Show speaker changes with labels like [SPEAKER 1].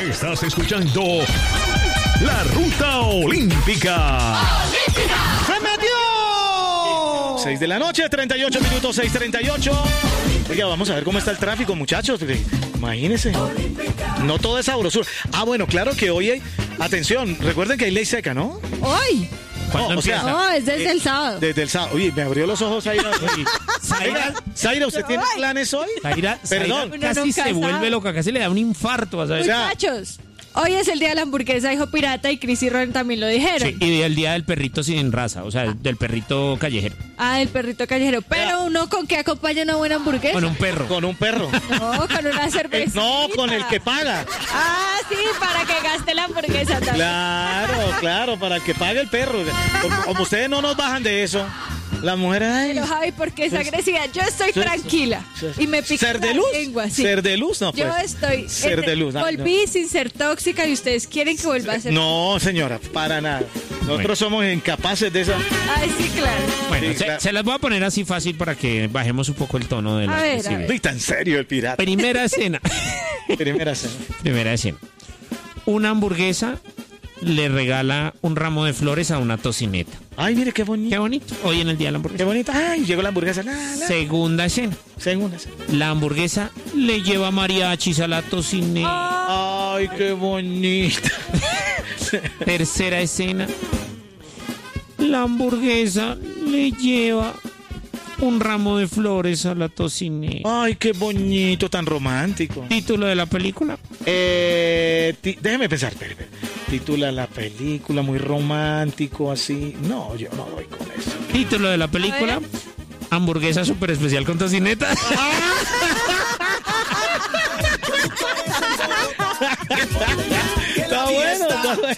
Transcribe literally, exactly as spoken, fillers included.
[SPEAKER 1] Estás escuchando La Ruta Olímpica.
[SPEAKER 2] ¡Se metió!
[SPEAKER 3] seis de la noche, treinta y ocho minutos, seis treinta y ocho. Oiga, vamos a ver cómo está el tráfico, muchachos. Imagínense. No todo es sabrosura. Ah, bueno, claro que hoy hay... Atención, recuerden que hay ley seca, ¿no?
[SPEAKER 4] Hoy.
[SPEAKER 3] No, o sea,
[SPEAKER 4] No, es desde
[SPEAKER 3] eh,
[SPEAKER 4] el sábado.
[SPEAKER 3] Desde el sábado. Oye, me abrió los ojos, Zaira. Zaira, Zaira, ¿usted tiene planes hoy?
[SPEAKER 5] Zaira,
[SPEAKER 3] Perdón.
[SPEAKER 5] Zaira casi
[SPEAKER 4] nunca
[SPEAKER 5] se
[SPEAKER 4] sabe.
[SPEAKER 5] vuelve loca, casi le da un infarto. ¿Sabes?
[SPEAKER 3] O sea,
[SPEAKER 4] Muchachos, hoy es el día de la hamburguesa, dijo Pirata, y Chris y Ron también lo dijeron.
[SPEAKER 5] Sí, y el día del perrito sin raza, o sea, del perrito callejero.
[SPEAKER 4] Ah, el perrito callejero. Pero uno con qué acompaña una buena hamburguesa.
[SPEAKER 5] Con un perro.
[SPEAKER 3] con un perro.
[SPEAKER 4] No, con una cerveza.
[SPEAKER 3] No, con el que paga.
[SPEAKER 4] Ah, sí, para que gaste la hamburguesa también.
[SPEAKER 3] Claro, claro, para que pague el perro. Como, como ustedes no nos bajan de eso, las mujeres... ay,
[SPEAKER 4] Pero Javi, porque es
[SPEAKER 3] Sí.
[SPEAKER 4] agresiva. Yo estoy
[SPEAKER 3] Sí.
[SPEAKER 4] tranquila.
[SPEAKER 3] Sí.
[SPEAKER 4] Y me pica
[SPEAKER 3] ¿Ser de
[SPEAKER 4] la
[SPEAKER 3] luz?
[SPEAKER 4] lengua, sí.
[SPEAKER 3] ¿Ser de luz? No, pues.
[SPEAKER 4] Yo estoy...
[SPEAKER 3] Ser
[SPEAKER 4] este,
[SPEAKER 3] de luz. Ay, no.
[SPEAKER 4] Volví sin ser tóxica y ustedes quieren que vuelva a ser...
[SPEAKER 3] No, señora, para nada. Nosotros
[SPEAKER 5] Bueno.
[SPEAKER 3] somos incapaces de esa...
[SPEAKER 4] Ay, sí, claro.
[SPEAKER 5] Bueno,
[SPEAKER 3] Sí,
[SPEAKER 5] se,
[SPEAKER 3] claro.
[SPEAKER 5] se las voy a poner así fácil para que bajemos un poco el tono de la
[SPEAKER 4] A ver, a
[SPEAKER 5] agresividad.
[SPEAKER 4] ver.
[SPEAKER 3] Uy, tan serio el pirata.
[SPEAKER 5] Primera escena.
[SPEAKER 3] Primera cena.
[SPEAKER 5] Primera escena. Una hamburguesa le regala un ramo de flores a una tocineta.
[SPEAKER 3] Ay, mire qué
[SPEAKER 5] Qué
[SPEAKER 3] bonito.
[SPEAKER 5] bonito. Hoy en el día de la
[SPEAKER 3] Qué
[SPEAKER 5] hamburguesa.
[SPEAKER 3] bonito. Ay, llegó la hamburguesa. La, la.
[SPEAKER 5] Segunda escena.
[SPEAKER 3] Segunda cena.
[SPEAKER 5] La hamburguesa le lleva mariachis a la tocineta.
[SPEAKER 3] Ay, qué bonita.
[SPEAKER 5] Tercera escena. La hamburguesa le lleva un ramo de flores a la tocineta.
[SPEAKER 3] Ay, qué bonito, tan romántico.
[SPEAKER 5] Título de la película.
[SPEAKER 3] Eh, ti- déjeme pensar. espere, espere. Titula la película muy romántico, así. No, yo no doy con eso.
[SPEAKER 5] Título de la película. Hamburguesa super especial con tocineta.
[SPEAKER 3] Está bueno, está bueno.